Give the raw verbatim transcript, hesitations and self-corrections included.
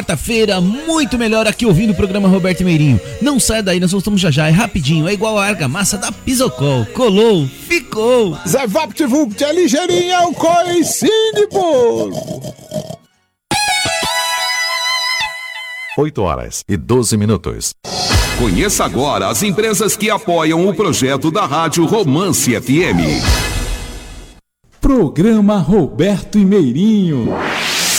Quarta-feira, muito melhor aqui ouvindo o programa Roberto Meirinho. Não saia daí, nós voltamos já já, é rapidinho, é igual a argamassa da Pisocol. Colou, ficou. Zé VaptVupt é ligeirinho, é o coicinho, pô. oito horas e doze minutos. Conheça agora as empresas que apoiam o projeto da Rádio Romance F M. Programa Roberto e Meirinho.